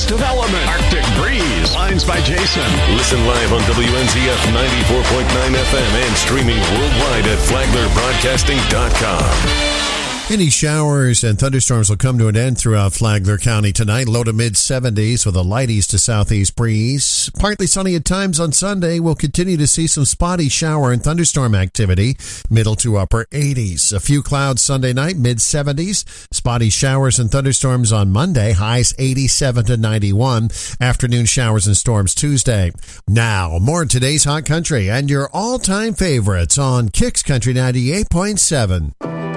development. Arctic Breeze. Lines by Jason. Listen live on WNZF 94.9 FM and streaming worldwide at FlaglerBroadcasting.com. Any showers and thunderstorms will come to an end throughout Flagler County tonight. Low to mid-70s with a light east to southeast breeze. Partly sunny at times on Sunday. We'll continue to see some spotty shower and thunderstorm activity. Middle to upper 80s. A few clouds Sunday night, mid-70s. Spotty showers and thunderstorms on Monday. Highs 87 to 91. Afternoon showers and storms Tuesday. Now, more in today's Hot Country and your all-time favorites on Kicks Country 98.7.